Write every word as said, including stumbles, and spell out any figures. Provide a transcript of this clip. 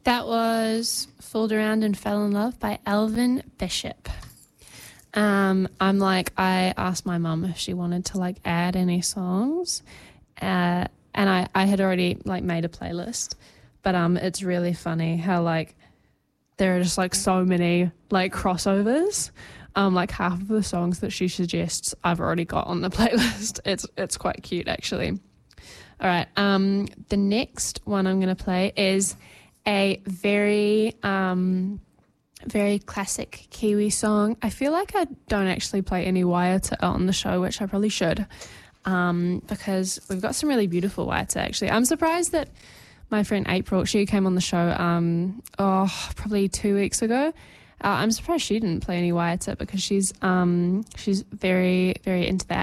That was Fooled Around and Fell in Love by Elvin Bishop. Um, I'm like, I asked my mum if she wanted to like add any songs, uh, and I, I had already like made a playlist, but um, it's really funny how like there are just like so many like crossovers. Um, like half of the songs that she suggests I've already got on the playlist. It's it's quite cute actually. All right, um, the next one I'm going to play is a very um, very classic Kiwi song. I feel like I don't actually play any Waiata on the show, which I probably should, um, because we've got some really beautiful Waiata actually. I'm surprised that my friend April, she came on the show um, oh probably two weeks ago. Uh, I'm surprised she didn't play any Waiata because she's um, she's very, very into that.